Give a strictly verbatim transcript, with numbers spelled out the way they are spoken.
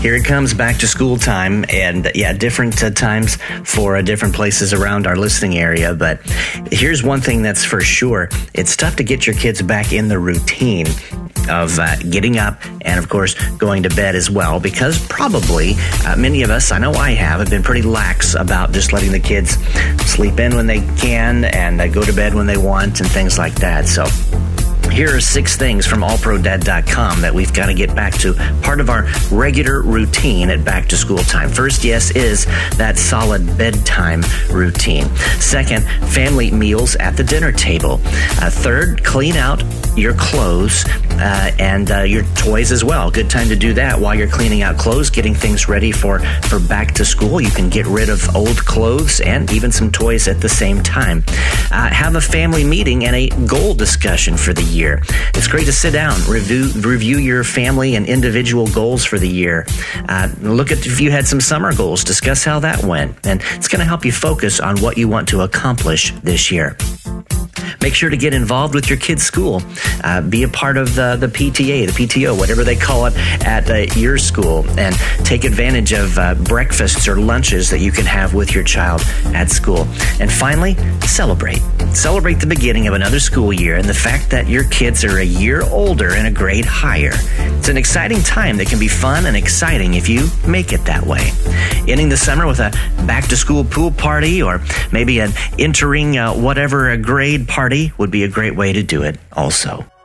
Here it comes, back to school time, and yeah, different uh, times for uh, different places around our listening area. But here's one thing that's for sure. It's tough to get your kids back in the routine of uh, getting up and, of course, going to bed as well, because probably uh, many of us, I know I have, have been pretty lax about just letting the kids sleep in when they can and uh, go to bed when they want and things like that. So here are six things from all pro dad dot com that we've got to get back to, part of our regular routine at back to school time. First, yes, is that solid bedtime routine. Second, family meals at the dinner table. Uh, third, clean out your clothes uh, and uh, your toys as well. Good time to do that while you're cleaning out clothes, getting things ready for, for back to school. You can get rid of old clothes and even some toys at the same time. Uh, have a family meeting and a goal discussion for the year. It's great to sit down, review review your family and individual goals for the year. Uh, look at if you had some summer goals, discuss how that went. And it's going to help you focus on what you want to accomplish this year. Make sure to get involved with your kids' school. Uh, be a part of the, the P T A, the P T O, whatever they call it at uh, your school, and take advantage of uh, breakfasts or lunches that you can have with your child at school. And finally, celebrate. Celebrate the beginning of another school year and the fact that your kids are a year older and a grade higher. It's an exciting time that can be fun and exciting if you make it that way. Ending the summer with a back-to-school pool party or maybe an entering uh, whatever a grade party would be a great way to do it also.